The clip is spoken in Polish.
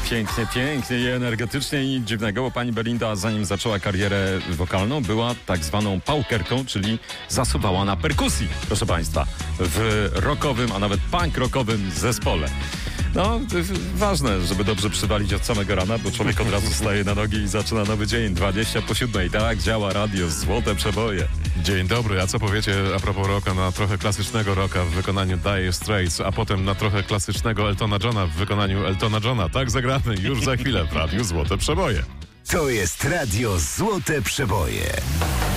Pięknie, pięknie i energetycznie i nic dziwnego, bo pani Belinda, zanim zaczęła karierę wokalną, była tak zwaną paukerką, czyli zasuwała na perkusji, proszę państwa, w rockowym, a nawet punk rockowym zespole. No, ważne, żeby dobrze przywalić od samego rana, bo człowiek od razu staje na nogi i zaczyna nowy dzień, 7:20. Tak działa radio, złote przeboje. Dzień dobry, a co powiecie a propos rocka, na trochę klasycznego rocka w wykonaniu Dire Straits, a potem na trochę klasycznego Eltona Johna w wykonaniu Eltona Johna. Tak zagramy już za chwilę w Radiu Złote Przeboje. To jest Radio Złote Przeboje.